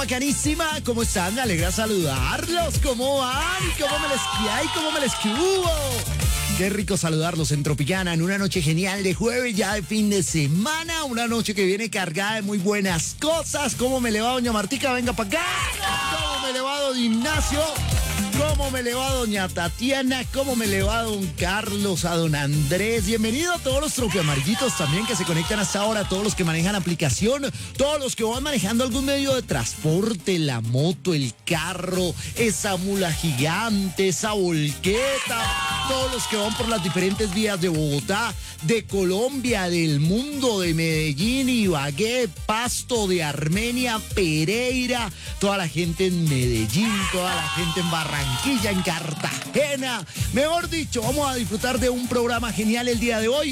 bacanísima. ¿Cómo están? Me alegra saludarlos. ¿Cómo van? ¿Cómo me les hay? ¿Cómo me les hubo? Qué rico saludarlos en Tropicana en una noche genial de jueves, ya de fin de semana. Una noche que viene cargada de muy buenas cosas. ¿Cómo me le va doña Martica? Venga para acá. ¿Cómo me le va don Ignacio? ¿Cómo me le va doña Tatiana? ¿Cómo me le va don Carlos? A don Andrés. Bienvenido a todos los tropiamarillitos también que se conectan hasta ahora, todos los que manejan aplicación, todos los que van manejando algún medio de transporte, la moto, el carro, esa mula gigante, esa volqueta, todos los que van por las diferentes vías de Bogotá, de Colombia, del mundo, de Medellín, Ibagué, Pasto, de Armenia, Pereira, toda la gente en Medellín, toda la gente en Barranquilla, en Cartagena. Mejor dicho, vamos a disfrutar de un programa genial el día de hoy.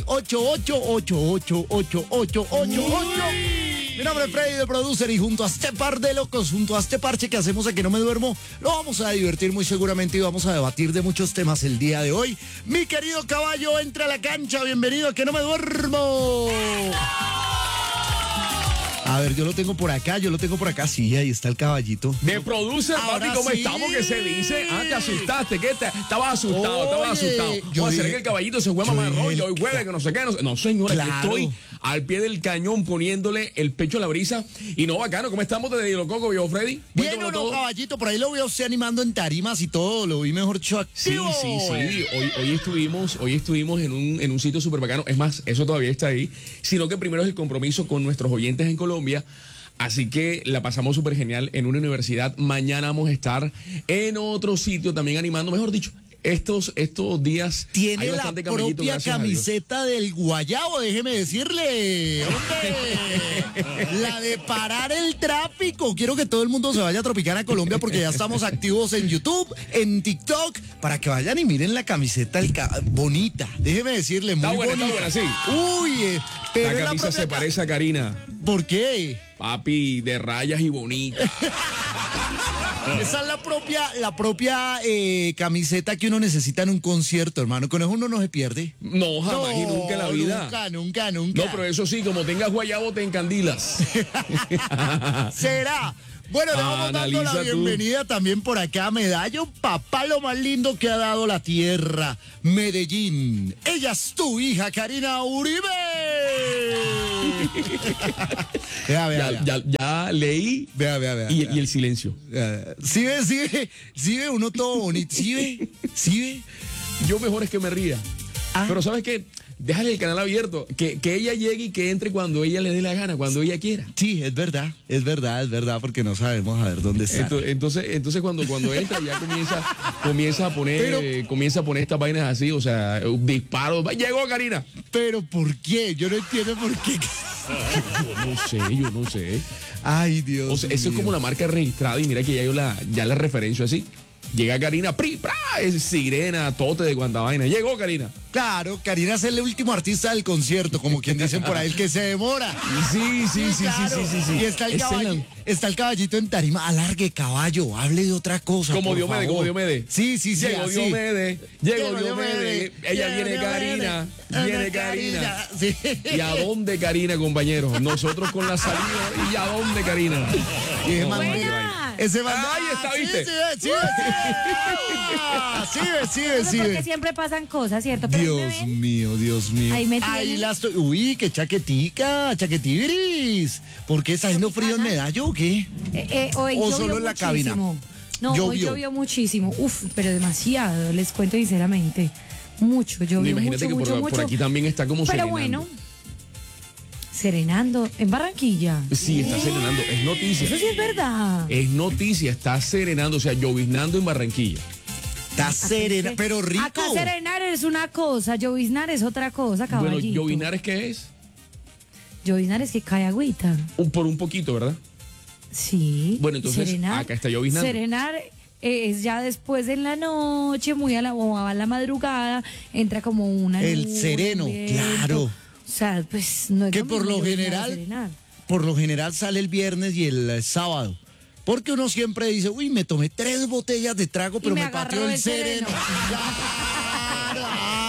88888888. Mi nombre es Freddy, de producer, y junto a este par de locos, junto a este parche que hacemos aquí No Me Duermo, lo vamos a divertir muy seguramente y vamos a debatir de muchos temas el día de hoy. Mi querido caballo, entra a la cancha, bienvenido a Que No Me Duermo. A ver, yo lo tengo por acá, sí, ahí está el caballito. De producer, papi, ¿cómo sí. estamos? ¿Qué se dice? Ah, te asustaste, ¿qué? Estabas asustado. Yo ¿Será dije- que el caballito se fue a mamar yo dije- rollo hoy jueves, que no sé qué? No, señora, Claro. aquí estoy al pie del cañón poniéndole el pecho a la brisa. Y no, bacano, ¿cómo estamos desde Hilo Coco, viejo Freddy? Bien Cuéntamelo o no, todo. caballito, por ahí lo veo usted animando en tarimas y todo, lo vi mejor dicho Sí, activo. sí. Hoy estuvimos en un sitio súper bacano. Es más, eso todavía está ahí. Sino que primero es el compromiso con nuestros oyentes en Colombia. Así que la pasamos súper genial en una universidad. Mañana vamos a estar en otro sitio también animando. Mejor dicho, estos días Tiene hay la bastante caballito, propia gracias a Dios. camiseta del Guayabo, déjeme decirle. ¡Hombre! La de parar el tráfico. Quiero que todo el mundo se vaya a Tropicana, Colombia, porque ya estamos activos en YouTube, en TikTok, para que vayan y miren la camiseta bonita. Déjeme decirle, muy Está buena, bonita. sí. Uy, pero La es camisa propia se parece a Karina. ¿Por qué? Papi, de rayas y bonita. Esa es la propia camiseta que uno necesita en un concierto, hermano. Con eso uno no se pierde. No, jamás y nunca en la vida. Nunca. No, pero eso sí, como tengas guayabo, te encandilas. ¿Será? Bueno, le vamos dando la Analiza tú. bienvenida también por acá a Medallo, papá, lo más lindo que ha dado la tierra, Medellín. Ella es tu hija, Karina Uribe. Vea. Ya leí. Vea. Y el silencio. Sí ve, uno todo bonito. Sí ve. Yo mejor es que me ría. Ah. Pero ¿sabes qué? Déjale el canal abierto. Que ella llegue y que entre cuando ella le dé la gana, cuando ella quiera. Sí, es verdad, porque no sabemos a ver dónde está. Entonces cuando entra ya comienza a poner estas vainas así, o sea, disparos. Llegó Karina. Pero ¿por qué? Yo no entiendo por qué. Yo no sé. Ay, Dios. O sea, eso es mío. como la marca registrada y mira que ya la referencio así. Llega Karina, es sirena, tote de cuanta vaina. Llegó Karina. Claro, Karina es el último artista del concierto, como quien dicen por ahí, el que se demora. Sí. Claro. Y está el caballito en tarima. Alargue, caballo, hable de otra cosa. Como por Diomedes, favor. como Diomedes. Sí, Llegó así. Diomedes. Ella viene Karina. Viene Karina. Sí. ¿Y a dónde Karina, compañeros? Nosotros con la salida. ¿Y a dónde Karina? Y ese man- Buena. ese man- Ahí está, ¿viste? Sí, Porque siempre pasan cosas, ¿cierto? Pero ahí me ven. Dios mío. Ahí me Ahí tienen. la estoy. Uy, qué chaquetibris. ¿Por qué está haciendo frío en Medallo o qué? Hoy ¿O llovió solo en la cabina? muchísimo. No, hoy Llovió. llovió muchísimo. Uf, pero demasiado, les cuento sinceramente. Mucho, llovió Imagínate mucho, que por aquí también está como Pero serenando. bueno, serenando en Barranquilla. Sí, está serenando. Es noticia. Eso sí es verdad. Es noticia, está serenando, o sea, lloviznando en Barranquilla. Está serena, pero rico. Acá serenar es una cosa, lloviznar es otra cosa, Bueno, caballito. ¿lloviznar qué es? Lloviznar es que cae agüita. Por un poquito, ¿verdad? Sí. Bueno, entonces, acá está lloviznando. Serenar es ya después en la noche, muy a la madrugada, entra como una El nube, sereno, viento. claro. O sea, pues no es Que lo por mismo lo lloviznar general- a serenar. Por lo general sale el viernes y el sábado. Porque uno siempre dice, uy, me tomé 3 botellas de trago, pero me me agarró pateó el el sereno. sereno. Claro,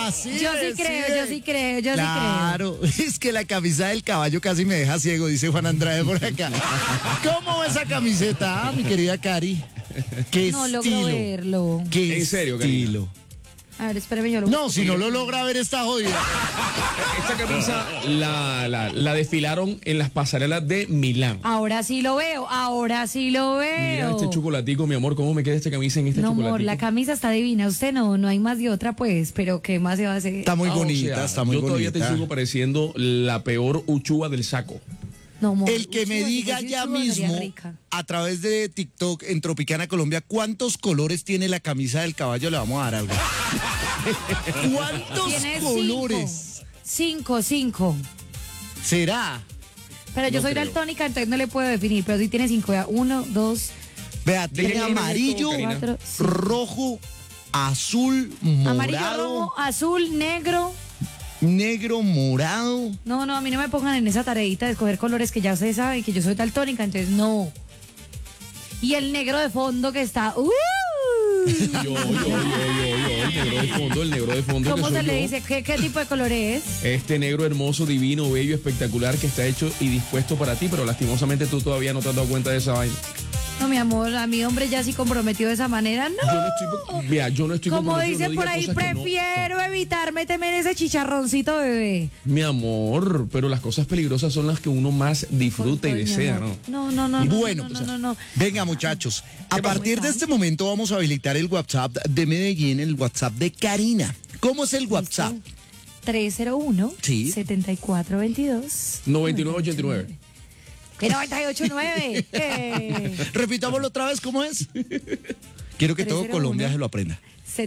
así Yo sí es, creo, yo sí creo, yo sí creo. Claro, es que la camisa del caballo casi me deja ciego, dice Juan Andrade por acá. ¿Cómo esa camiseta, mi querida Cari? Qué No logro estilo. verlo. Qué ¿En serio, Karina? estilo. A ver, espérame, yo lo No, si no lo logra ver, está jodida. Esta camisa la desfilaron en las pasarelas de Milán. Ahora sí lo veo, ahora sí lo Mira veo. este chocolatico, mi amor, cómo me queda esta camisa en este No, chocolatico. amor, la camisa está divina. Usted no hay más de otra, pues, pero ¿qué más se va a hacer? Está muy Ah, bonita, o sea, está muy yo todavía bonita. te sigo pareciendo la peor uchuva del saco. No, amor, El que me uy, diga sí, ya sí, sería mismo rica. a través de TikTok en Tropicana Colombia cuántos colores tiene la camisa del caballo, le vamos a dar algo. ¿Cuántos Tiene colores? Cinco. ¿Será? Pero yo No soy creo. daltónica, entonces no le puedo definir, pero sí tiene 5. 1, 2, Vea, tiene qué color es amarillo, esto, Karina? 4, rojo, azul, amarillo, morado, rojo, azul, negro. negro, morado. No, a mí no me pongan en esa tareita de escoger colores que ya ustedes saben que yo soy daltónica, entonces no. Y el negro de fondo que está. Yo, el negro de fondo. ¿Cómo que se soy le yo. dice? ¿Qué tipo de color es? Este negro hermoso, divino, bello, espectacular que está hecho y dispuesto para ti, pero lastimosamente tú todavía no te has dado cuenta de esa vaina. No, mi amor, a mi hombre ya sí comprometido de esa manera, no. Yo no estoy Como comprometido, dicen no por diga ahí, cosas que no. prefiero evitar meterme en ese chicharroncito, bebé. Mi amor, pero las cosas peligrosas son las que uno más disfruta y Coño, desea, amor. ¿no? No. Bueno, no. venga muchachos, a ¿Qué pasó? partir de este momento vamos a habilitar el WhatsApp de Medellín, el WhatsApp de Karina. ¿Cómo es el WhatsApp? 301 Sí. 7422 9989. ¿Qué 989? Repitámoslo otra vez, ¿cómo es? Quiero que todo 301. Colombia se lo aprenda.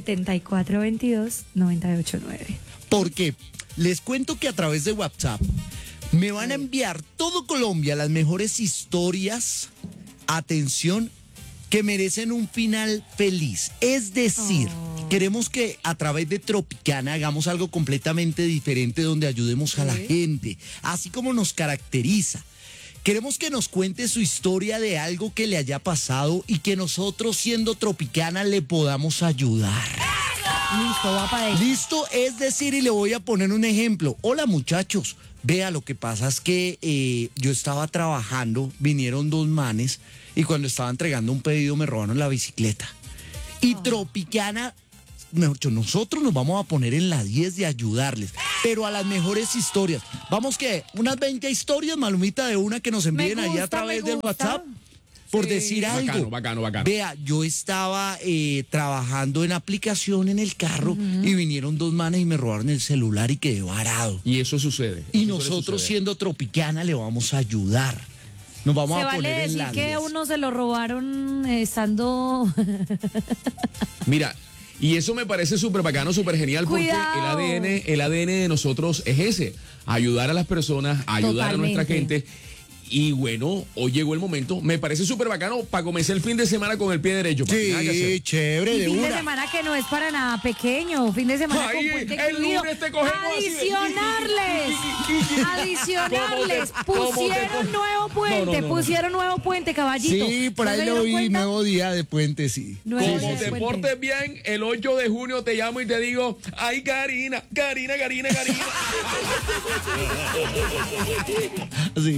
7422 989. Porque les cuento que a través de WhatsApp me van a enviar todo Colombia las mejores historias, atención, que merecen un final feliz. Es decir, queremos que a través de Tropicana hagamos algo completamente diferente donde ayudemos a la gente, así como nos caracteriza. Queremos que nos cuente su historia de algo que le haya pasado y que nosotros, siendo Tropicana, le podamos ayudar. Listo, va para eso. Listo, es decir, y le voy a poner un ejemplo. Hola muchachos, vea, lo que pasa es que yo estaba trabajando, vinieron dos manes y cuando estaba entregando un pedido me robaron la bicicleta. Y Tropicana, mejor dicho, nosotros nos vamos a poner en la 10 de ayudarles, pero a las mejores historias. Vamos que unas 20 historias, Malumita, de una que nos envíen Me ahí a gusta, través me del gusta. WhatsApp. Por decir algo. Bacano. Vea, yo estaba trabajando en aplicación en el carro y vinieron dos manes y me robaron el celular y quedé varado. Y eso sucede. Y Eso suele nosotros, suceder. siendo Tropicana, le vamos a ayudar. Nos vamos Se a vale poner en decir la que 10. a uno se lo robaron estando... Mira, y eso me parece súper bacano, súper genial, porque Cuidado. el ADN de nosotros es ese, ayudar a las personas, ayudar a nuestra Totalmente. gente. Y bueno, hoy llegó el momento. Me parece súper bacano para comenzar el fin de semana con el pie derecho. papi, nada que Sí, hacer. chévere, Y de fin de una. semana que no es para nada pequeño, fin de semana Ay, con puente el incluido. lunes te cogemos así de- Adicionarles, ¿Cómo te- pusieron nuevo puente, No. pusieron nuevo puente, caballito. Sí, por ¿No ahí se lo dieron vi, cuenta? nuevo día de puente, sí. Nuevo Como día de te puente. portes bien, el 8 de junio te llamo y te digo, ay, Karina. Sí.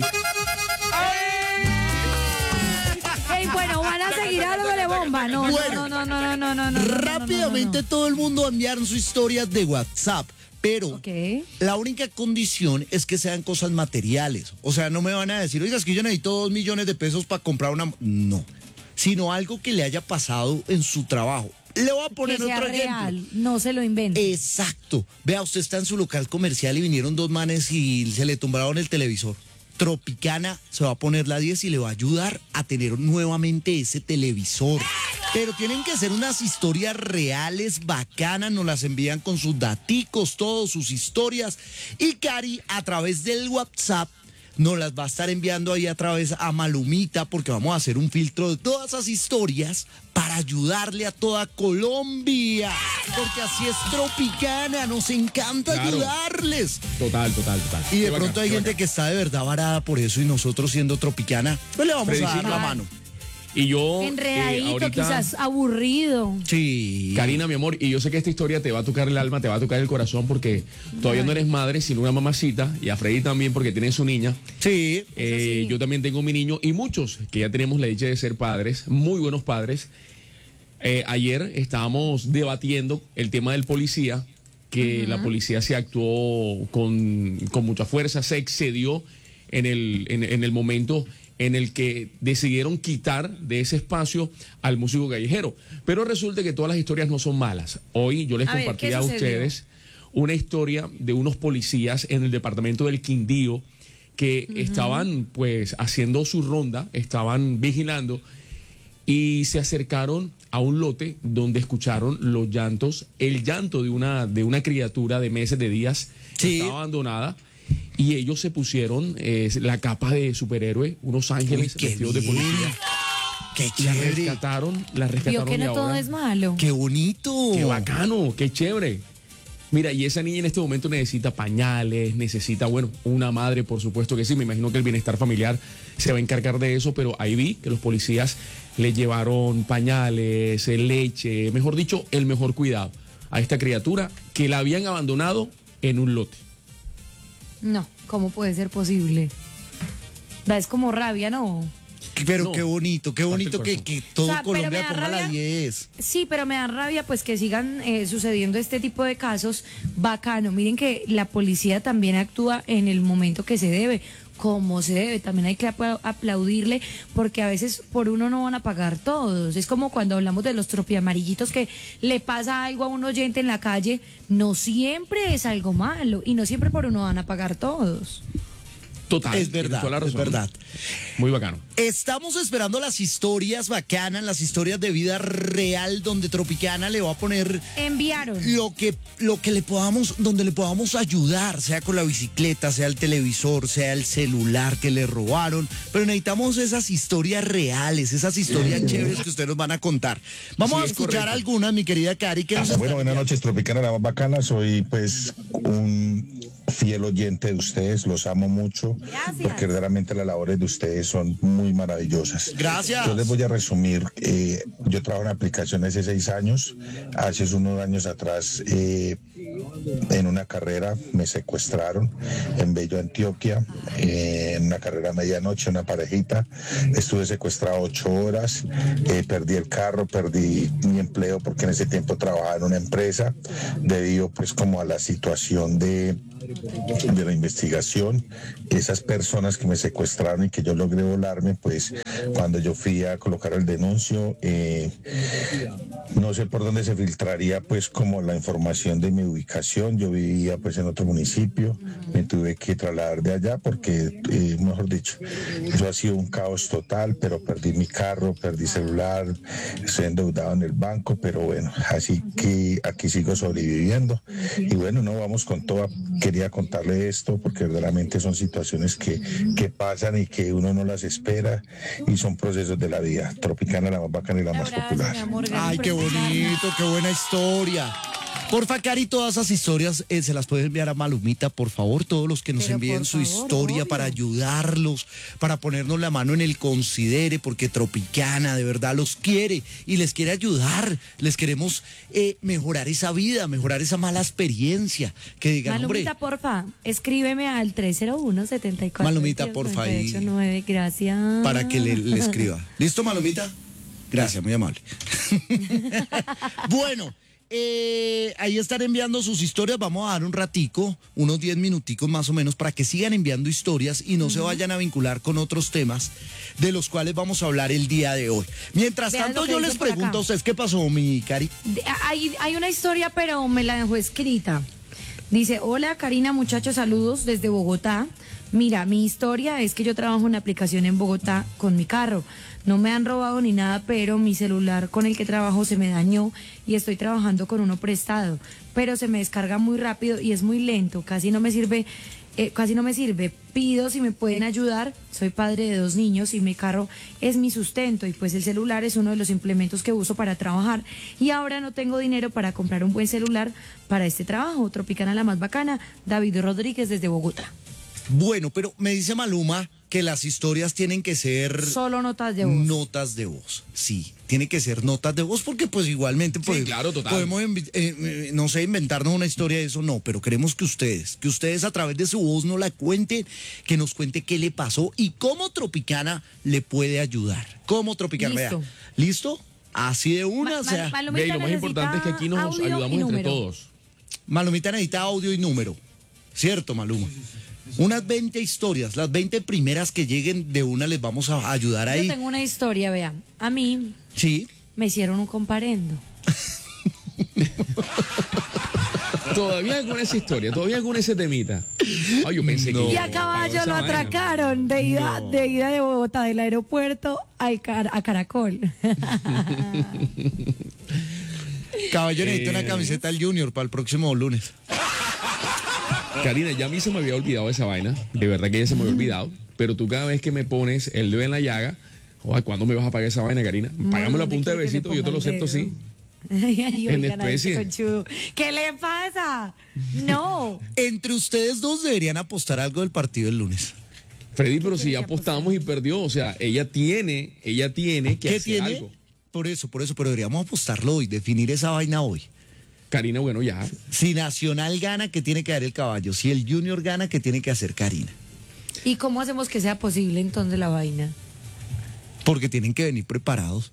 Ey, bueno, van a seguir dándole bomba. No, Bueno, no. Rápidamente todo el mundo enviaron sus historias de WhatsApp, pero Ok. la única condición es que sean cosas materiales. O sea, no me van a decir, oiga, es que yo necesito 2 millones de pesos para comprar una... No, sino algo que le haya pasado en su trabajo. Le voy a poner Que sea otro ejemplo. real, no se lo invente. Exacto. Vea, usted está en su local comercial y vinieron dos manes y se le tumbaron el televisor. Tropicana se va a poner la 10 y le va a ayudar a tener nuevamente ese televisor. Pero tienen que ser unas historias reales, bacanas, nos las envían con sus daticos, todas sus historias. Y Cari, a través del WhatsApp, nos las va a estar enviando ahí a través a Malumita, porque vamos a hacer un filtro de todas esas historias para ayudarle a toda Colombia. Porque así es Tropicana, nos encanta Claro. ayudarles. Total. Y de Qué pronto bacano, hay qué gente bacano. que está de verdad varada por eso y nosotros siendo Tropicana, pues le vamos a dar la Fredicito. mano. Y yo Enredadito, ahorita, quizás aburrido. Sí. Karina, mi amor, y yo sé que esta historia te va a tocar el alma, te va a tocar el corazón, porque todavía no eres madre, sino una mamacita, y a Freddy también, porque tiene su niña. Sí. Sí. Yo también tengo mi niño, y muchos que ya tenemos la dicha de ser padres, muy buenos padres. Ayer estábamos debatiendo el tema del policía, que la policía se actuó con mucha fuerza, se excedió en el momento en el que decidieron quitar de ese espacio al músico callejero. Pero resulta que todas las historias no son malas. Hoy yo les A ver, compartí ¿qué a sucedió? ustedes una historia de unos policías en el departamento del Quindío que estaban pues haciendo su ronda, estaban vigilando y se acercaron a un lote donde escucharon los llantos, el llanto de una criatura de meses, de días, que Sí. estaba abandonada. Y ellos se pusieron la capa de superhéroe, unos ángeles Uy, qué vestidos de bien. policía. Qué Las chévere. rescataron Vio que y no todo ahora- es malo. Qué bonito. Qué bacano, qué chévere. Mira, y esa niña en este momento necesita pañales, necesita, bueno, una madre, por supuesto que sí. Me imagino que el bienestar familiar se va a encargar de eso, pero ahí vi que los policías le llevaron pañales, leche, mejor dicho, el mejor cuidado a esta criatura que la habían abandonado en un lote. No, ¿cómo puede ser posible? Da es como rabia, ¿no? Pero No, qué bonito parte que, del que todo O sea, pero me Colombia da ponga la rabia. 10. Sí, pero me da rabia pues que sigan sucediendo este tipo de casos. Bacano. Miren que la policía también actúa en el momento que se debe, como se debe. También hay que aplaudirle porque a veces por uno no van a pagar todos. Es como cuando hablamos de los tropiamarillitos que le pasa algo a un oyente en la calle. No siempre es algo malo y no siempre por uno van a pagar todos. Total. Es tienes verdad, toda la es razón. verdad. Muy bacano. Estamos esperando las historias bacanas, las historias de vida real donde Tropicana le va a poner Enviaron. lo que le podamos, donde le podamos ayudar, sea con la bicicleta, sea el televisor, sea el celular que le robaron, pero necesitamos esas historias reales, esas historias chéveres que ustedes nos van a contar. Vamos Sí, a es escuchar correcto. algunas, mi querida Cari, que nos Bueno, están buenas enviando. noches, Tropicana, la más bacana. Soy pues un fiel oyente de ustedes, los amo mucho, Gracias. porque verdaderamente las labores de ustedes son muy maravillosas. Gracias. Yo les voy a resumir, yo trabajo en aplicaciones hace 6 años, hace unos años atrás en una carrera me secuestraron en Bello, Antioquia, en una carrera a medianoche, una parejita, estuve secuestrado 8 horas, perdí el carro, perdí mi empleo porque en ese tiempo trabajaba en una empresa, debido pues como a la situación de la investigación. Esas personas que me secuestraron y que yo logré volarme, pues cuando yo fui a colocar el denuncio, no sé por dónde se filtraría pues como la información de mi ubicación. Yo vivía pues en otro municipio, me tuve que trasladar de allá porque, mejor dicho, eso ha sido un caos total, pero perdí mi carro, perdí celular, estoy endeudado en el banco, pero bueno, así que aquí sigo sobreviviendo. Y bueno, no, vamos con todo. Quería contarle esto porque verdaderamente son situaciones que pasan y que uno no las espera y son procesos de la vida. Tropicana, la más bacana y la más Abrazo, popular. mi amor, gracias Ay, por qué escucharnos. bonito, qué buena historia. Porfa, Cari, todas esas historias se las puedes enviar a Malumita, por favor, todos los que nos Pero envíen por su favor, historia obvio. para ayudarlos, para ponernos la mano en el considere, porque Tropicana de verdad los quiere y les quiere ayudar. Les queremos mejorar esa vida, mejorar esa mala experiencia. Que digan, hombre, Malumita, porfa, escríbeme al 301-74. Malumita, porfa, ahí. 9, gracias. para que le escriba. ¿Listo, Malumita? Gracias, muy amable. Bueno, ahí están enviando sus historias. Vamos a dar un ratico, unos 10 minuticos más o menos, para que sigan enviando historias y no se vayan a vincular con otros temas de los cuales vamos a hablar el día de hoy. Mientras Vean tanto, lo que yo les dicen por pregunto acá. a ustedes, ¿qué pasó, mi Cari? Hay una historia, pero me la dejó escrita. Dice, hola Karina, muchachos, saludos desde Bogotá. Mira, mi historia es que yo trabajo en una aplicación en Bogotá con mi carro. No me han robado ni nada, pero mi celular con el que trabajo se me dañó y estoy trabajando con uno prestado. Pero se me descarga muy rápido y es muy lento, casi no me sirve. Pido si me pueden ayudar. Soy padre de 2 niños y mi carro es mi sustento y pues el celular es uno de los implementos que uso para trabajar y ahora no tengo dinero para comprar un buen celular para este trabajo. Tropicana la más bacana, David Rodríguez desde Bogotá. Bueno, pero me dice Maluma que las historias tienen que ser Solo notas de voz. notas de voz. Sí, tiene que ser notas de voz porque pues igualmente pues, claro, total. podemos, no sé, inventarnos una historia de eso, no, pero queremos que ustedes a través de su voz nos la cuenten, que nos cuente qué le pasó y cómo Tropicana le puede ayudar. Cómo Tropicana, Listo. vea. ¿Listo? Así de una, o sea, Malumita Ve, y lo más necesita importante es que aquí nos audio ayudamos y entre número. todos. Malumita necesita audio y número. ¿Cierto, Maluma? Unas 20 historias, las 20 primeras que lleguen de una les vamos a ayudar Yo ahí. tengo una historia, vean. A mí Sí. me hicieron un comparendo. Todavía con esa historia, todavía con ese temita. Ay, yo pensé que Y ya a caballo esa lo vaina. atracaron de ida de Bogotá, del aeropuerto a Caracol. Caballo necesita una camiseta del Junior para el próximo lunes. Karina, ya a mí se me había olvidado esa vaina. De verdad que ya se me había olvidado. Pero tú cada vez que me pones el dedo en la llaga, joder, ¿cuándo me vas a pagar esa vaina, Karina? Págame la ¿Dónde punta de quiere que le besito, yo te ponga lo el acepto, dedo? sí. Ay, En oigan, a ver, especie. qué conchudo. ¿Qué le pasa? No. Entre ustedes dos deberían apostar algo del partido el lunes. Freddy, pero si ya apostamos y perdió, o sea, ella tiene que ¿Qué hacer tiene? algo. Por eso, pero deberíamos apostarlo hoy, definir esa vaina hoy. Karina, bueno, ya. Si Nacional gana, ¿qué tiene que dar el caballo? Si el Junior gana, ¿qué tiene que hacer Karina? ¿Y cómo hacemos que sea posible entonces la vaina? Porque tienen que venir preparados.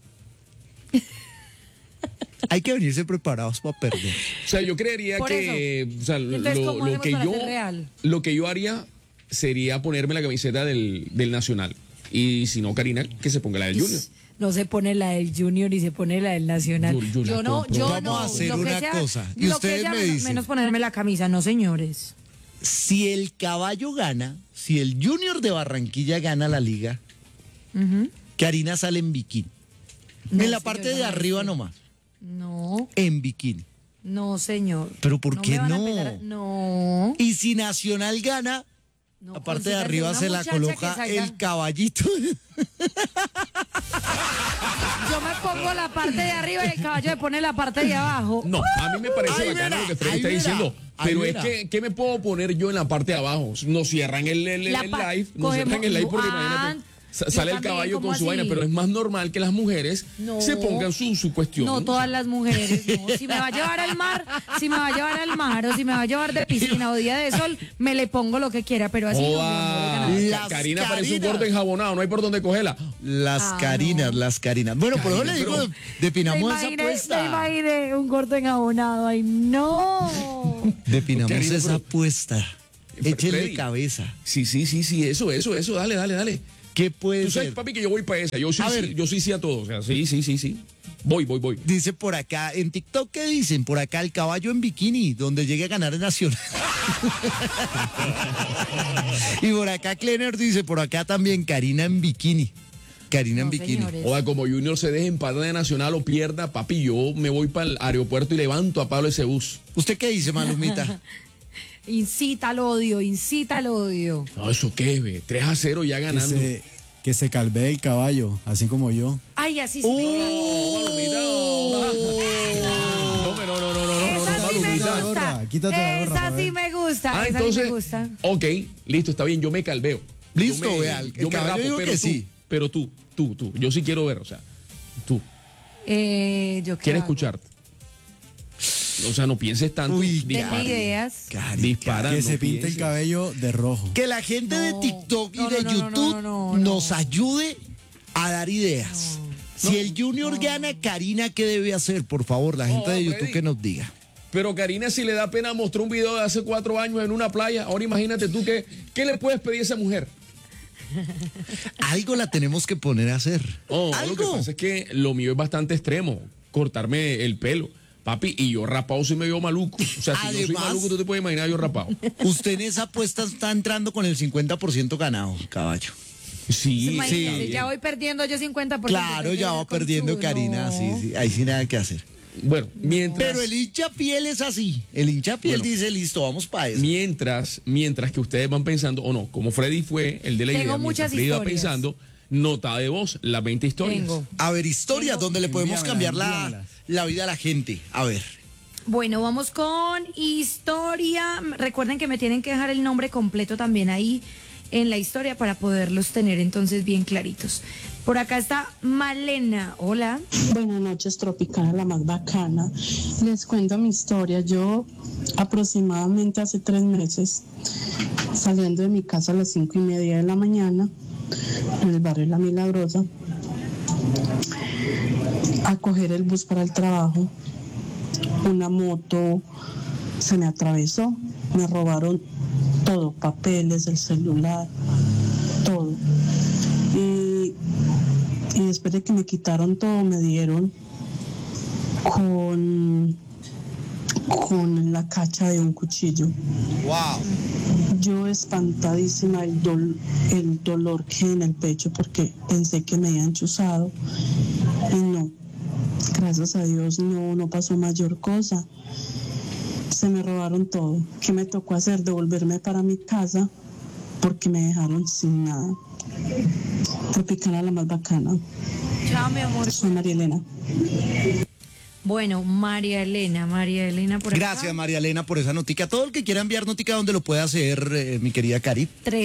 Hay que venirse preparados para perder. O sea, yo creería Por que, o sea, Entonces, ¿cómo hacemos para ser real? lo que yo haría sería ponerme la camiseta del Nacional. Y si no, Karina, que se ponga la del Junior. No se pone la del Junior y se pone la del Nacional. Yo la compro. Vamos a hacer lo que una sea, cosa, y lo que ustedes sea, me menos- dicen. menos ponerme la camisa, no señores. Si el caballo gana, si el Junior de Barranquilla gana la liga, Karina sale en bikini. No, en la señor, parte de no, arriba sí. nomás, No, en bikini. no señor. ¿Pero por No qué me van a no? No. Y si Nacional gana, No, la parte de consígase arriba una se la muchacha coloca que salga. el caballito. Yo me pongo la parte de arriba y el caballo me pone la parte de abajo. No, a mí me parece Ay, bacano mira, lo que Freddy ay, está mira, diciendo. ay, Pero mira. es que, ¿qué me puedo poner yo en la parte de abajo? Nos cierran el live, nos cierran el live porque imagínate, sale el también, caballo ¿cómo con su así? vaina, pero es más normal que las mujeres No. se pongan su cuestión. No todas las mujeres, no. Si me va a llevar al mar, si me va a llevar al mar o si me va a llevar de piscina o día de sol, me le pongo lo que quiera, pero así no, mi amor, Joda, oigan, Las Karina parece un Carinas. gordo enjabonado, no hay por dónde cogerla. Las Ah, Carinas, las Carinas. Bueno, por eso le digo, pero- definamos esa me apuesta. imaginé un gordo enjabonado. Ay, no. Definamos Karina, esa pero- apuesta. Échenle Freddy. cabeza. Sí, eso, dale. ¿Qué puede Tú sabes, ser? papi, que yo voy para esa. Yo sí, A ver. sí, yo sí a todo. O sea, sí. Voy. Dice por acá, en TikTok, ¿qué dicen? Por acá, el caballo en bikini, donde llegue a ganar el Nacional. Y por acá, Kleiner dice, por acá también, Karina en bikini. Karina en No, bikini. señores. Oiga, como Junior se deje empatar de Nacional o pierda, papi, yo me voy para el aeropuerto y levanto a Pablo ese bus. ¿Usted qué dice, Malumita? Incita al odio, incita al odio. No, ¿eso qué, ve? 3-0 ya ganando. Que se calvee el caballo, así como yo. Ay, así sí. Esa sí me Malumita. gusta. Quítate la gorra, Esa para sí ver. me gusta. Ah, Esa entonces, sí me gusta. ok, listo, está bien, yo me calveo. Listo, Yo me- vea, el yo me caballo rapo, dijo pero que tú, sí. Pero tú, yo sí quiero ver, o sea, tú, Yo quiero hago? escucharte. O sea, no pienses tanto. Uy, Denme dispara. ideas. Dispara, Que no se pinte el pienses. cabello de rojo. Que la gente de No, TikTok y no, de no, no, YouTube no, no, no. nos ayude a dar ideas. Si el Junior gana, Karina, ¿qué debe hacer? Por favor, la gente de YouTube Freddy. que nos diga. Pero Karina, si le da pena, mostró un video de hace 4 años en una playa. Ahora imagínate tú ¿qué le puedes pedir a esa mujer? Algo la tenemos que poner a hacer. Oh, lo que Algo. pasa es que lo mío es bastante extremo. Cortarme el pelo. Papi, y yo rapado sí me veo maluco. O sea, si yo soy Además- maluco, tú te puedes imaginar yo rapado. Usted en esa apuesta está entrando con el 50% ganado, caballo. Sí, Imagínese, sí. ya voy perdiendo yo 50%. Claro, ya va perdiendo Karina, sí, sí. Ahí sí nada que hacer. Bueno, mientras, Pero el hincha piel es así. El hincha piel Bueno. dice, listo, vamos para eso. mientras que ustedes van pensando, o no, como Freddy fue el de la Tengo idea, muchas mientras Freddy va historias. pensando, nota de voz, las 20 historias. Tengo. A ver, historias donde le podemos cambiar Envíamelas. la vida a la gente. A ver. Bueno, vamos con historia. Recuerden que me tienen que dejar el nombre completo también ahí en la historia para poderlos tener entonces bien claritos. Por acá está Malena. Hola. Buenas noches, Tropicana, la más bacana. Les cuento mi historia. Yo aproximadamente hace 3 meses, saliendo de mi casa a las 5:30 de la mañana, en el barrio La Milagrosa, a coger el bus para el trabajo, una moto se me atravesó, me robaron todo, papeles, el celular, todo. Y después de que me quitaron todo, me dieron con la cacha de un cuchillo. Wow. Yo espantadísima, el dolor que en el pecho, porque pensé que me habían chuzado. Y no, gracias a Dios no pasó mayor cosa. Se me robaron todo. ¿Qué me tocó hacer? Devolverme para mi casa porque me dejaron sin nada. Tropicana, la más bacana. Chao, mi amor. Soy María Elena. Bueno, María Elena por acá. Gracias, María Elena, por esa notica. Todo el que quiera enviar notica, ¿dónde lo puede hacer, mi querida Cari?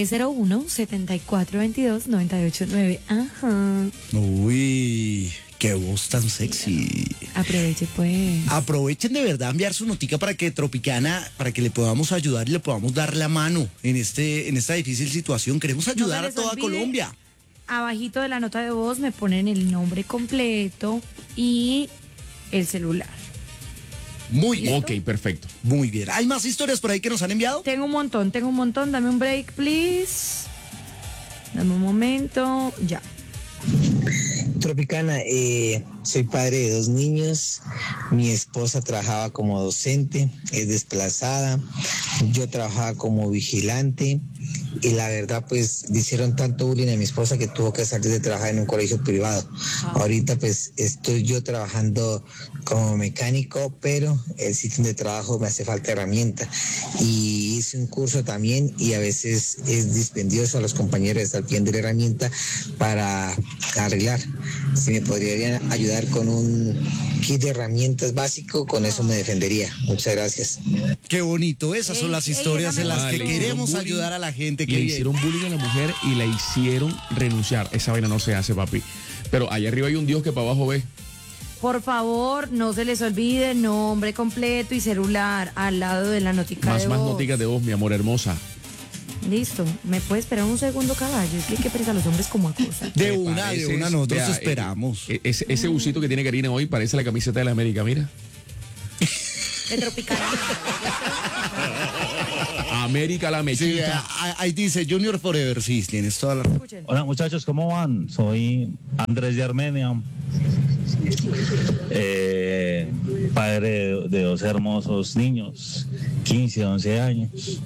301-7422-989. Ajá. Uy, qué voz tan sexy. Aproveche, pues. Aprovechen de verdad a enviar su notica para que Tropicana, para que le podamos ayudar y le podamos dar la mano en esta difícil situación. Queremos ayudar No a se les toda olvide, Colombia. Abajito de la nota de voz me ponen el nombre completo y el celular. Muy bien. Ok, perfecto. Muy bien. ¿Hay más historias por ahí que nos han enviado? Tengo un montón. Dame un break, please. Dame un momento. Ya. Tropicana, soy padre de 2 niños, mi esposa trabajaba como docente, es desplazada, yo trabajaba como vigilante y la verdad pues le hicieron tanto bullying a mi esposa que tuvo que salir de trabajar en un colegio privado. Ahorita pues estoy yo trabajando como mecánico, pero el sitio de trabajo me hace falta herramienta y hice un curso también y a veces es dispendioso a los compañeros estar pidiendo la herramienta para arreglar. Si me podrían ayudar con un kit de herramientas básico, con eso me defendería. Muchas gracias. Qué bonito. Esas son las historias en las que le queremos hicieron ayudar a la gente. Le hicieron bullying a la mujer y la hicieron renunciar. Esa vaina no se hace, papi. Pero allá arriba hay un Dios que para abajo ve. Por favor, no se les olvide nombre completo y celular al lado de la notica Más de voz. noticas de voz, mi amor hermosa. Listo. ¿Me puede esperar un segundo, caballo? Es que hay que presa a los hombres como acosa. De una, nosotros Vea, esperamos. Ese busito que tiene Karina hoy parece la camiseta de la América, mira. De Tropicana. América la Sí, mechita. ahí dice Junior Forever, sí, tienes toda la razón. Escuchen. Hola muchachos, ¿cómo van? Soy Andrés de Armenia, padre de 2 hermosos niños, 15, 11 años.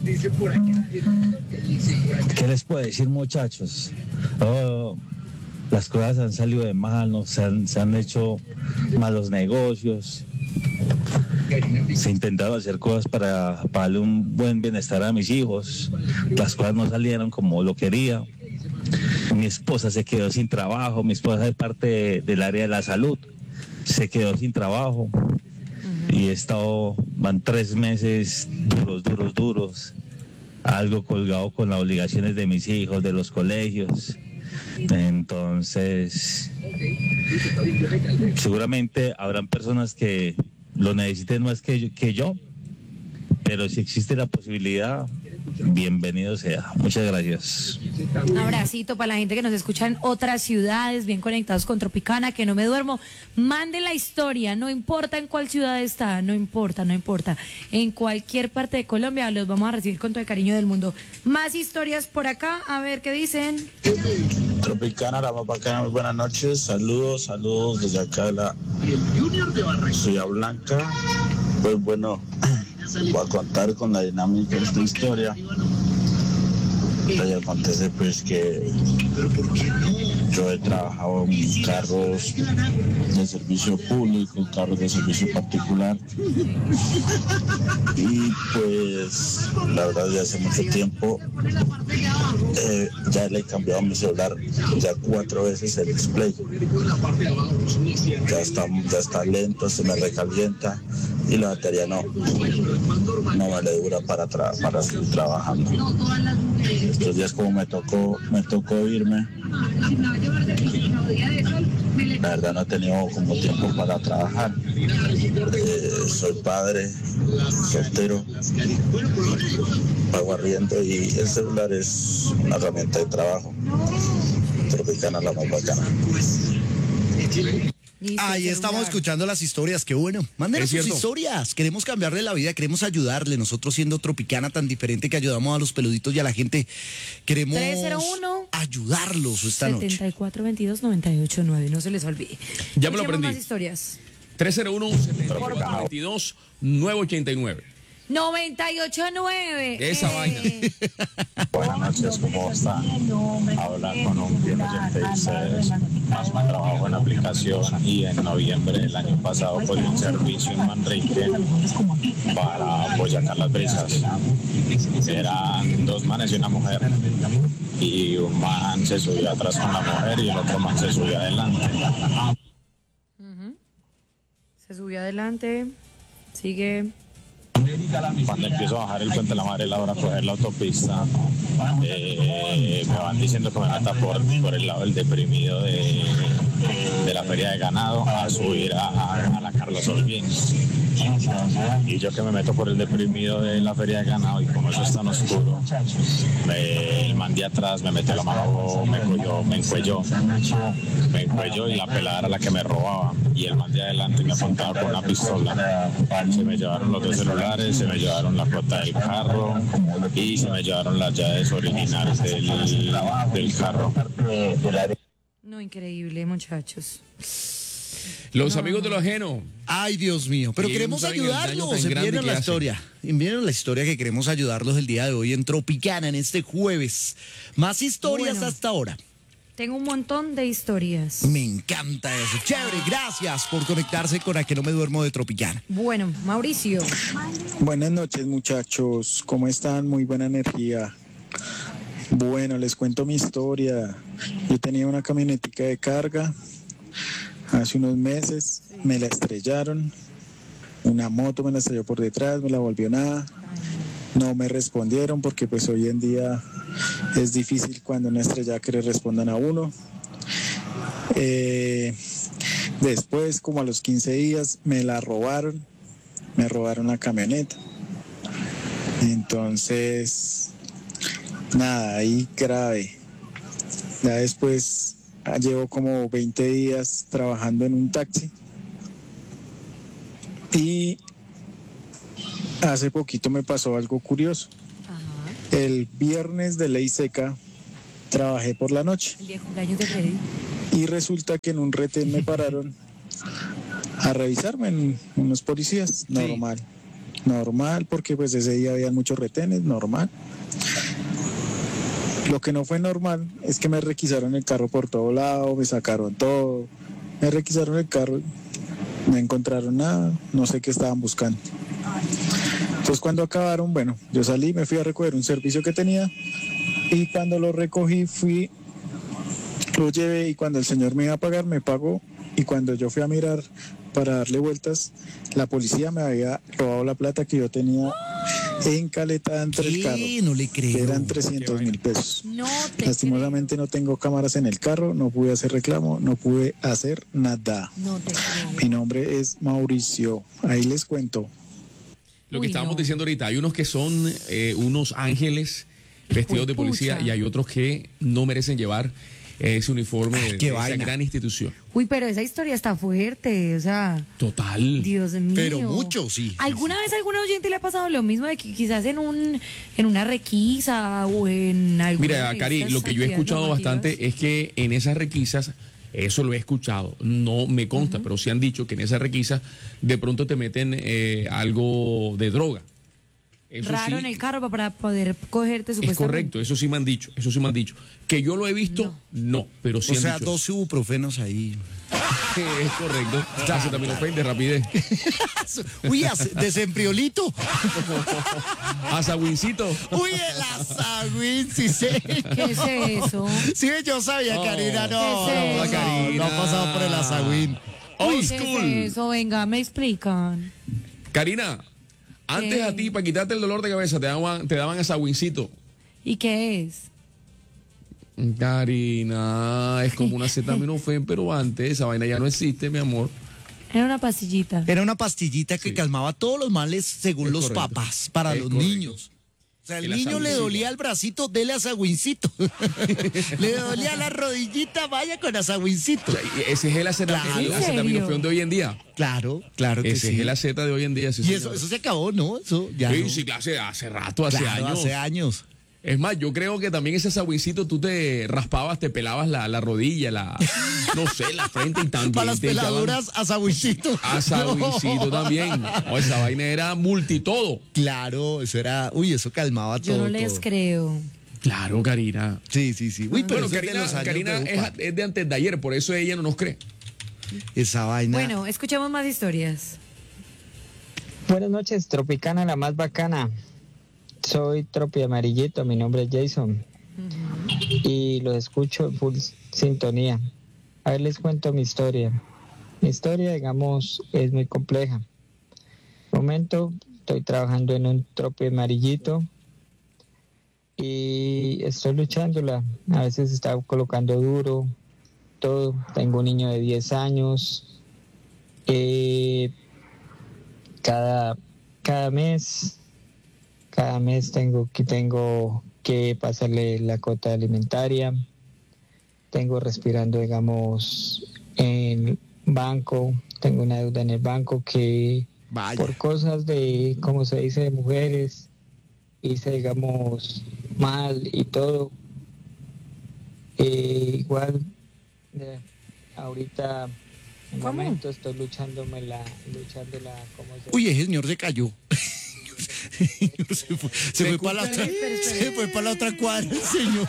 ¿Qué les puedo decir, muchachos? Las cosas han salido de mal, se han hecho malos negocios. Se intentaron hacer cosas para darle un buen bienestar a mis hijos. Las cosas no salieron como lo quería. Mi esposa se quedó sin trabajo. Mi esposa es parte del área de la salud. Se quedó sin trabajo. Y van 3 meses duros. Algo colgado con las obligaciones de mis hijos, de los colegios. Entonces, seguramente habrán personas que lo necesiten más que yo, pero si existe la posibilidad, bienvenido sea. Muchas gracias. Un abracito para la gente que nos escucha en otras ciudades, bien conectados con Tropicana, que no me duermo. Mande la historia, no importa en cuál ciudad está, no importa. En cualquier parte de Colombia los vamos a recibir con todo el cariño del mundo. Más historias por acá, a ver qué dicen. Tropicana, la más bacana, muy buenas noches. Saludos desde acá de la Ciudad Blanca. Pues bueno, voy a contar con la dinámica de esta historia. Acontece pues que yo he trabajado en carros de servicio público, carros de servicio particular y pues la verdad ya hace mucho tiempo ya le he cambiado mi celular ya 4 veces el display, ya está lento, se me recalienta y la batería no me le dura para seguir trabajando. Estos días como me tocó irme, la verdad no he tenido como tiempo para trabajar. Soy padre, soltero, pago arriendo y el celular es una herramienta de trabajo. Tropicana, la más bacana. Ahí estamos escuchando las historias, qué bueno. Mándenos sus historias, queremos cambiarle la vida, queremos ayudarle. Nosotros siendo Tropicana tan diferente que ayudamos a los peluditos y a la gente, queremos 301 ayudarlos esta noche. 7422-989, no se les olvide. Ya me lo aprendí. Más historias. 301-7422-989. 98.9. Esa vaina. Buenas noches, ¿cómo están? Habla con un fiel oyente de ustedes. Trabajo en aplicación y en noviembre del año pasado cogí un servicio en Manrique para Boyacá Las Brisas. Eran 2 manes y una mujer. Y un man se subió atrás con la mujer y el otro man se subió adelante. Se subió adelante. Sigue. Cuando empiezo a bajar el puente de la Madre Laura a coger la autopista, me van diciendo que me meta por el lado del deprimido de la feria de ganado a subir a la Carlos Olguín. Y yo que me meto por el deprimido de la feria de ganado y como eso es tan oscuro, el man de atrás me metió la mano, me encuelló y la pelada era la que me robaba y el man de adelante me apuntaba con una pistola. Se me llevaron los 2 celulares, se me llevaron la cuota del carro y se me llevaron las llaves originales del carro. No, increíble, muchachos. Los amigos de lo ajeno. Ay, Dios mío, pero queremos ayudarlos. Envíenos la historia. Envíenos la historia que queremos ayudarlos el día de hoy en Tropicana, en este jueves. Más historias hasta ahora. Tengo un montón de historias. Me encanta eso. Chévere, gracias por conectarse con A Que No Me Duermo de Tropicana. Bueno, Mauricio. Buenas noches, muchachos. ¿Cómo están? Muy buena energía. Bueno, les cuento mi historia. Yo tenía una camionetica de carga. Hace unos meses me la estrellaron. Una moto me la estrelló por detrás, me la volvió nada. No me respondieron porque pues hoy en día es difícil cuando una estrella que le respondan a uno. Después, como a los 15 días, me la robaron. Me robaron la camioneta. Entonces, nada, ahí grave. Ya después llevo como 20 días trabajando en un taxi. Y hace poquito me pasó algo curioso. El viernes de ley seca trabajé por la noche. El día de cumpleaños de Freddy. Y resulta que en un retén me pararon a revisarme en unos policías. Normal, porque pues ese día había muchos retenes, normal. Lo que no fue normal es que me requisaron el carro por todo lado, me sacaron todo. Me requisaron el carro, no encontraron nada, no sé qué estaban buscando. Entonces cuando acabaron, bueno, yo salí, me fui a recoger un servicio que tenía y cuando lo recogí lo llevé y cuando el señor me iba a pagar, me pagó y cuando yo fui a mirar para darle vueltas, la policía me había robado la plata que yo tenía encaletada entre el carro. No le creo. Que eran 300.000 pesos. No Lastimosamente no tengo cámaras en el carro, no pude hacer reclamo, no pude hacer nada. No te creo. Mi nombre es Mauricio, ahí les cuento. Lo que estábamos diciendo ahorita, hay unos que son unos ángeles vestidos de policía y hay otros que no merecen llevar ese uniforme de esa gran institución. Uy, pero esa historia está fuerte, o sea. Total. Dios mío. Pero mucho, sí. ¿Alguna vez a algún oyente le ha pasado lo mismo de que quizás en una requisa o en alguna? Mira, Cari, lo que yo he escuchado bastante es que en esas requisas, eso lo he escuchado, no me consta, pero sí han dicho que en esas requisas de pronto te meten algo de droga. Eso raro sí, en el carro para poder cogerte supuestamente. es correcto, eso sí me han dicho, Que yo lo he visto, no, pero sí o han sea, dicho. 2 ibuprofenos ahí. Es correcto. Acetaminofén de rapidez. Uy, desempriolito. Azawincito. Uy, el azawin, sí sé. ¿Qué es eso? Sí, yo sabía, Karina, no. ¿Qué es eso? No ha pasado por el azawin. Old ¿Qué school. es eso? Venga, me explican. Karina, antes a ti, para quitarte el dolor de cabeza, te daban asagüincito. ¿Y qué es? Karina, es como una acetaminofén, pero antes esa vaina ya no existe, mi amor. Era una pastillita. Era una pastillita que calmaba todos los males según Es los correcto. papás para Es los correcto. niños. O sea, el El niño le asagüincito. dolía el bracito, dele asagüincito. Le dolía la rodillita, vaya con asagüincito. Ese es el Claro. el acetaminofén de hoy en día. Claro, claro que Ese sí. es el aceta de hoy en día. Sí, Y señor. eso se acabó, ¿no? Eso ya Sí, no. sí, hace rato, hace Claro, años. hace años. Es más, yo creo que también ese asagüincito tú te raspabas, te pelabas la rodilla, no sé, la frente y también. Para las te echaban peladuras, asagüincito. asagüincito No. también. O esa vaina era multitodo. Claro, eso era, eso calmaba Yo todo. no les todo. creo. Claro, Karina. Sí, sí, sí. Uy, pero Bueno, eso es de los años Karina de UPA. es de antes de ayer, por eso ella no nos cree. Esa vaina. Bueno, escuchemos más historias. Buenas noches, Tropicana, la más bacana. Soy Tropi Amarillito, mi nombre es Jason. Y los escucho en full sintonía. A ver, les cuento mi historia. Mi historia, digamos, es muy compleja. Momento, estoy trabajando en un Tropi Amarillito y estoy luchándola. A veces está colocando duro, todo. Tengo un niño de 10 años. Cada mes tengo que pasarle la cuota alimentaria. Tengo respirando, digamos, en banco. Tengo una deuda en el banco que por cosas de, como se dice, de mujeres, hice, digamos, mal y todo. Igual, ahorita, en ¿Cómo? momento estoy luchándola, ¿cómo se Uy, ese señor se cayó. Se fue para la otra, se fue para la otra cuadra, el señor.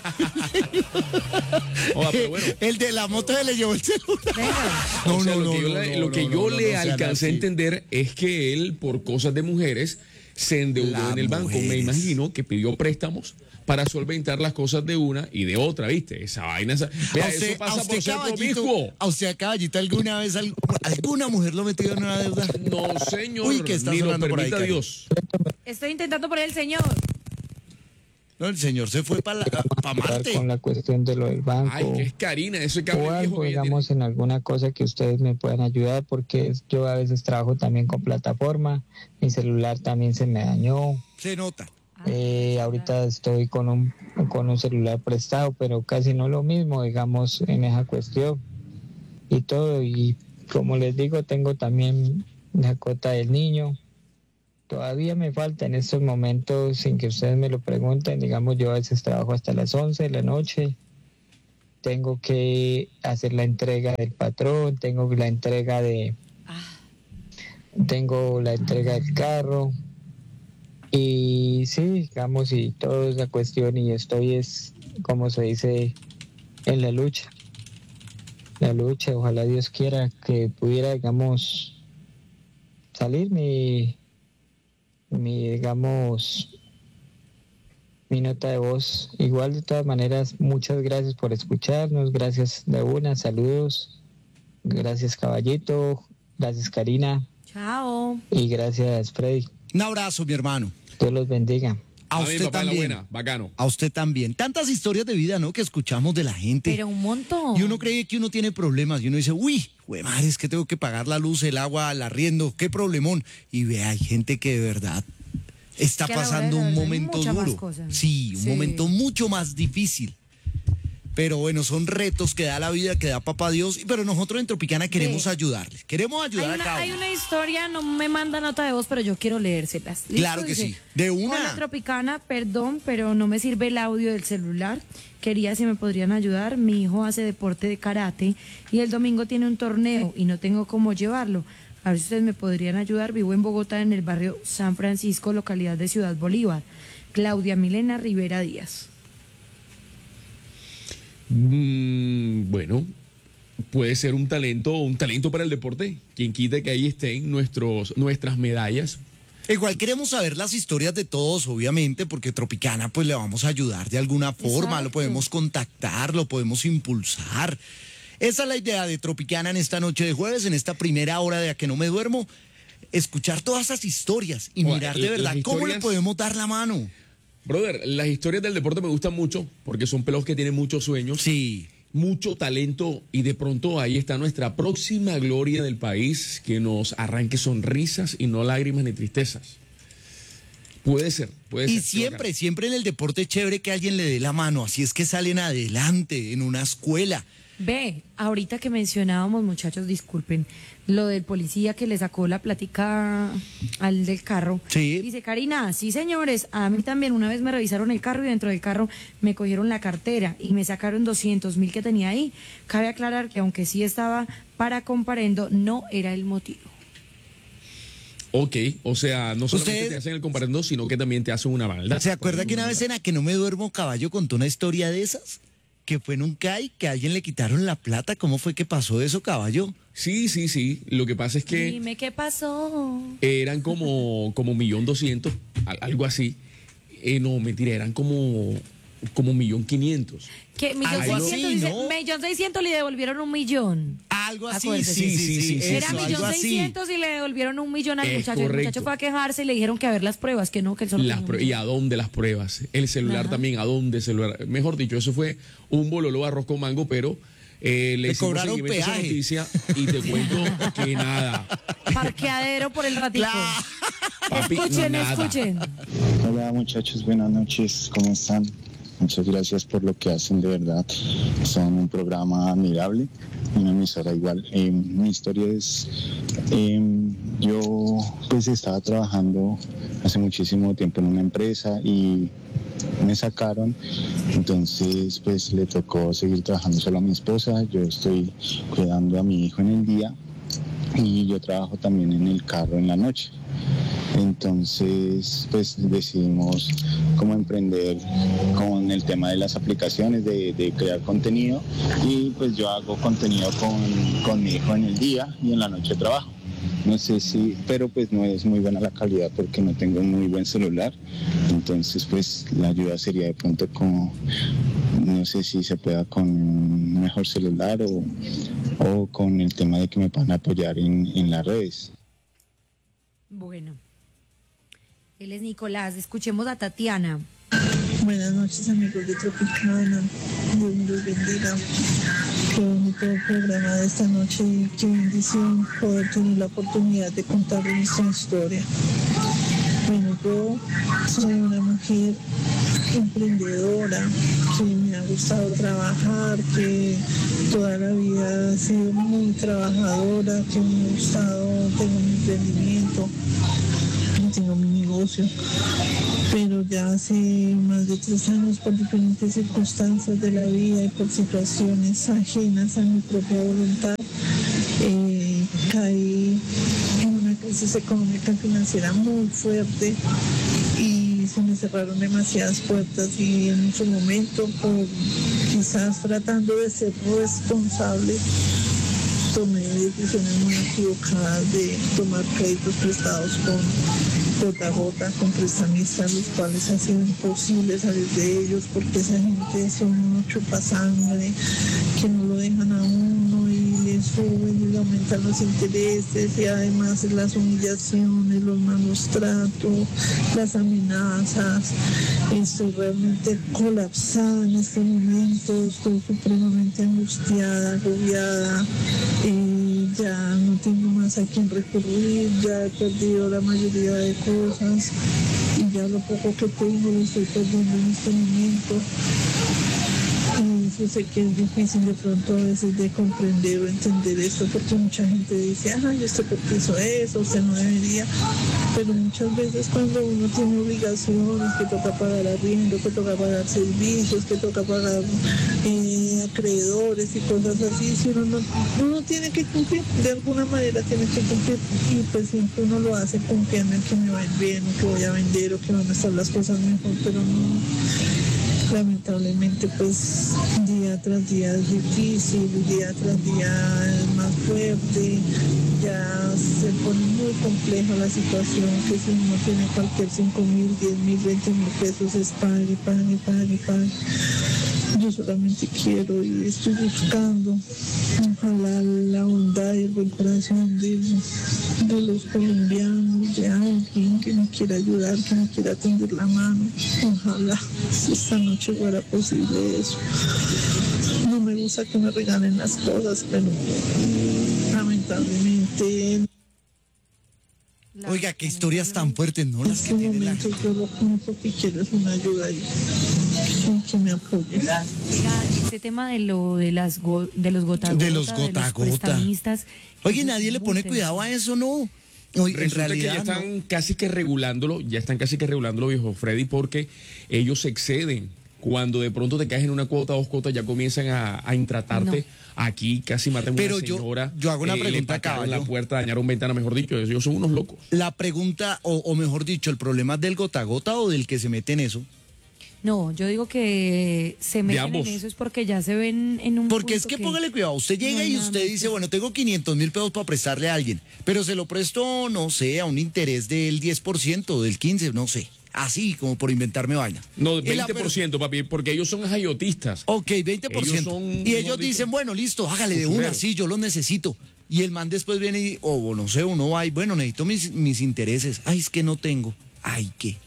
Oiga, pero bueno. El de la moto se le llevó el celular. O sea, lo que yo le sean alcancé a así. entender es que él, por cosas de mujeres, se endeudó Las en el banco. Me mujeres. imagino que pidió préstamos para solventar las cosas de una y de otra, ¿viste? Esa vaina, vea, eso pasa por ser promiscuo. ¿A usted, caballito, alguna vez alguna mujer lo metió en una deuda? No, señor, Uy, que está ni lo sonando por ahí, permita Cari. Dios. Estoy intentando poner el señor. No, el señor se fue para Marte. con la cuestión de lo del banco? Ay, que es Karina, eso es que O habla viejo algo, que ella digamos, en alguna cosa que ustedes me puedan ayudar, porque yo a veces trabajo también con plataforma, mi celular también se me dañó. Se nota. Ahorita estoy con un celular prestado, pero casi no lo mismo, digamos, en esa cuestión y todo. Y como les digo, tengo también la cuota del niño. Todavía me falta en estos momentos, sin que ustedes me lo pregunten, digamos, yo a veces trabajo hasta las 11 de la noche. Tengo que hacer la entrega del patrón, tengo la entrega del carro. Y sí, digamos, y toda esa cuestión, y estoy, como se dice, en la lucha. Ojalá Dios quiera que pudiera, digamos, salir digamos, mi nota de voz. Igual, de todas maneras, muchas gracias por escucharnos, gracias de una, saludos, gracias Caballito, gracias Karina. Chao. Y gracias Freddy. Un abrazo, mi hermano. Dios los bendiga. A Amén, usted papá, la también. buena, bacano. A usted también. Tantas historias de vida, ¿no? Que escuchamos de la gente. Pero un montón. Y uno cree que uno tiene problemas y uno dice, uy, madre, es que tengo que pagar la luz, el agua, el arriendo, qué problemón. Y vea, hay gente que de verdad está Que a la hora pasando de la un verdad hay momento muchas más duro. cosas. Sí, un Sí. momento mucho más difícil. Pero bueno, son retos que da la vida, que da papá Dios. Pero nosotros en Tropicana queremos Sí. ayudarles. Queremos ayudar a cada Hay uno. una historia, no me manda nota de voz, pero yo quiero leérselas. ¿Listo? Claro que Dice, sí. De una. Hola Tropicana, perdón, pero no me sirve el audio del celular. Quería si me podrían ayudar. Mi hijo hace deporte de karate y el domingo tiene un torneo y no tengo cómo llevarlo. A ver si ustedes me podrían ayudar. Vivo en Bogotá, en el barrio San Francisco, localidad de Ciudad Bolívar. Claudia Milena Rivera Díaz. Bueno, puede ser un talento para el deporte. Quien quita que ahí estén nuestras medallas. Igual queremos saber las historias de todos, obviamente, porque Tropicana pues le vamos a ayudar de alguna forma, Exacto. lo podemos contactar, lo podemos impulsar. Esa es la idea de Tropicana en esta noche de jueves, en esta primera hora de A Que No Me Duermo. escuchar todas esas historias y Bueno, mirar de verdad las cómo le historias- podemos dar la mano. Brother, las historias del deporte me gustan mucho porque son pelos que tienen muchos sueños. Sí. Mucho talento y de pronto ahí está nuestra próxima gloria del país que nos arranque sonrisas y no lágrimas ni tristezas. Puede ser. Y siempre en el deporte es chévere que alguien le dé la mano, así es que salen adelante en una escuela. Ve, ahorita que mencionábamos, muchachos, disculpen, lo del policía que le sacó la plática al del carro. Sí. Dice, Karina, sí señores, a mí también una vez me revisaron el carro y dentro del carro me cogieron la cartera y me sacaron 200.000 que tenía ahí. Cabe aclarar que aunque sí estaba para comparendo, no era el motivo. Ok, o sea, no solamente ¿Usted te hacen el comparendo, sino que también te hacen una maldad. ¿Se acuerda que una vez en A que no me duermo caballo contó una historia de esas? Que fue en un CAI, que a alguien le quitaron la plata. ¿Cómo fue que pasó eso, caballo? Sí. Lo que pasa es que Dime qué pasó. eran como 1.200.000, algo así. No, mentira, eran como 1.500.000. Que Algo así, 1.600.000, dice, ¿no? 1.600.000 le devolvieron 1.000.000. Algo así, Acuérdese. sí, Era eso, algo así. 1.600.000 y le devolvieron 1.000.000 al Es muchacho. El correcto. muchacho fue a quejarse y le dijeron que a ver las pruebas, que no, que él solo tenía un ¿Y a dónde las pruebas? El celular Ajá. también, ¿a dónde celular? Mejor dicho, eso fue un bololo arroz con mango, pero le hicimos cobraron seguimiento a esa peaje. noticia y te cuento que nada. parqueadero por el ratito. Papi, Escuchen. Hola muchachos, buenas noches, ¿cómo están? Muchas gracias por lo que hacen, de verdad. Son un programa admirable, una emisora igual. Mi historia es, yo pues estaba trabajando hace muchísimo tiempo en una empresa y me sacaron, entonces pues le tocó seguir trabajando solo a mi esposa. Yo estoy cuidando a mi hijo en el día y yo trabajo también en el carro en la noche. Entonces, pues decidimos cómo emprender con el tema de las aplicaciones, de crear contenido, y pues yo hago contenido con mi hijo en el día y en la noche trabajo. No sé si, pero pues no es muy buena la calidad porque no tengo un muy buen celular. Entonces, pues la ayuda sería de pronto como, no sé si se pueda con un mejor celular o con el tema de que me puedan apoyar en las redes. Bueno, él es Nicolás. Escuchemos a Tatiana. Buenas noches, amigos de Tropicana. Dios me los bendiga. Qué bonito programa de esta noche y qué bendición poder tener la oportunidad de contar nuestra historia. Bueno, yo soy una mujer emprendedora, que me ha gustado trabajar, que toda la vida he sido muy trabajadora, que me ha gustado, tengo mi emprendimiento, tengo mi negocio, pero ya hace más de 3 años, por diferentes circunstancias de la vida y por situaciones ajenas a mi propia voluntad, caí en una crisis económica y financiera muy fuerte y se me cerraron demasiadas puertas, y en su momento, por quizás tratando de ser responsable, tomé decisiones muy equivocadas de tomar créditos prestados con gota a gota, con prestamistas, los cuales ha sido imposible salir de ellos porque esa gente son unos chupasangre que no lo dejan a uno y le suben y le aumentan los intereses, y además las humillaciones, los malos tratos, las amenazas. Estoy realmente colapsada en este momento, estoy supremamente angustiada, agobiada. Ya no tengo más a quién recurrir, ya he perdido la mayoría de cosas y ya lo poco que tengo lo estoy perdiendo en este momento. Y yo sé que es difícil de pronto a veces de comprender o entender esto, porque mucha gente dice, ay, ¿usted por qué hizo eso? Usted no debería. Pero muchas veces cuando uno tiene obligaciones, que toca pagar arriendo, que toca pagar servicios, que toca pagar acreedores y cosas así, si uno tiene que cumplir, de alguna manera tiene que cumplir, y pues siempre uno lo hace confiando en que me va a ir bien, o que voy a vender, o que van a estar las cosas mejor, pero no. Lamentablemente, pues día tras día es difícil, día tras día es más fuerte, ya se pone muy compleja la situación, que si uno tiene cualquier 5.000, 10.000, 20.000 pesos es pague. Yo solamente quiero y estoy buscando, ojalá la bondad y el buen corazón de los colombianos, de alguien que me quiera ayudar, que me quiera tender la mano. Ojalá si esta noche fuera posible eso. No me gusta que me regalen las cosas, pero lamentablemente... Oiga, qué historias tan fuertes, ¿no? En Las que este tiene la momento gente. yo lo único que quiero es una ayuda y que me apoye. Oiga, este tema de lo de los gota De los gota a gota. prestamistas, Oye, eso nadie es le muy pone tenso. cuidado a eso, ¿no? Oye, en Resulta que ya realidad, están casi que regulándolo, viejo Freddy, porque ellos se exceden. Cuando de pronto te caes en una cuota, 2 cuotas, ya comienzan a intratarte. No. Aquí casi matan a Pero una señora. yo hago una le pregunta, patearon caballo. la puerta, dañaron ventana, mejor dicho. Ellos son unos locos. la pregunta, o mejor dicho, ¿el problema es del gota a gota o del que se mete en eso? No, yo digo que se meten en ambos. eso es porque ya se ven en un Porque es punto que póngale cuidado, usted llega no hay y nada usted más dice, que- bueno, tengo 500.000 pesos para prestarle a alguien, pero se lo presto, no sé, a un interés del 10%, del 15%, no sé. Así, como por inventarme vaina. No, Y la 20%, papi, porque ellos son jayotistas. Ok, 20%. Ellos son, y mejor ellos dicho, dicen, bueno, listo, hágale de una, costureros. sí, yo lo necesito. Y el man después viene y, o no sé, uno va y, bueno, necesito mis intereses. Ay, es que no tengo. Ay, ¿qué?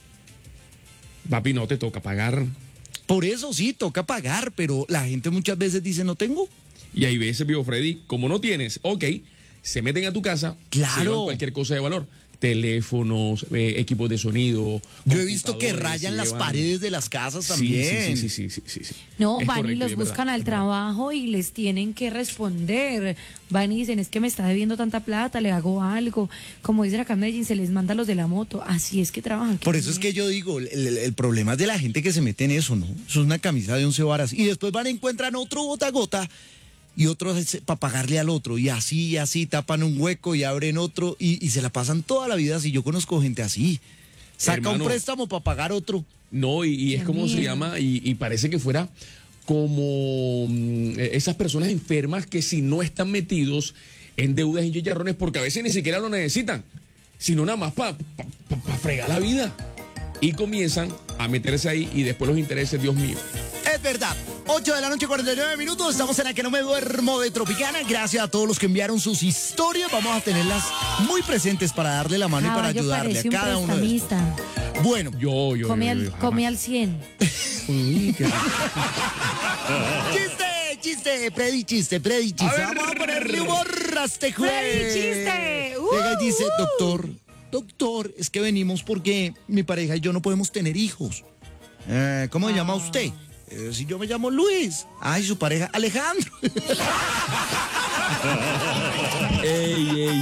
Papi, no te toca pagar. Por eso sí, toca pagar, pero la gente muchas veces dice, no tengo. Y hay veces, viejo Freddy, como no tienes, ok, se meten a tu casa, Claro. se llevan cualquier cosa de valor. Teléfonos, equipos de sonido. Yo he visto que computadores, rayan se las llevan- paredes de las casas Sí, también. sí. No, Es van y correcto, los es verdad, buscan al es verdad. trabajo y les tienen que responder. Van y dicen, es que me está debiendo tanta plata, le hago algo. Como dicen acá en Medellín, se les manda a los de la moto. Así es que trabajan. Por eso es que yo digo, el problema es de la gente que se mete en eso, ¿no? Eso es una camisa de 11 varas. Y después van y encuentran otro gota a gota y otro para pagarle al otro. Y así, tapan un hueco y abren otro y se la pasan toda la vida así. Yo conozco gente así. Saca Hermano, un préstamo para pagar otro. No, y es Qué como se miedo. llama, y parece que fuera como esas personas enfermas que si no están metidos en deudas y chicharrones, porque a veces ni siquiera lo necesitan, sino nada más para fregar la vida. Y comienzan a meterse ahí y después los intereses, Dios mío. Es verdad. 8 de la noche, 49 minutos. Estamos en la que no me duermo de Tropicana. Gracias a todos los que enviaron sus historias. Vamos a tenerlas muy presentes para darle la mano y para Caballo ayudarle parece a un cada uno de ellos. prestamista. Bueno, Yo, Come jamás. al 100. chiste, Freddy, chiste. A ver. Vamos a ponerle humor a este jueves. Freddy, chiste. Llega y dice, doctor, es que venimos porque mi pareja y yo no podemos tener hijos. ¿Cómo se llama usted? Si yo me llamo Luis. Ay, su pareja, Alejandro. Ey,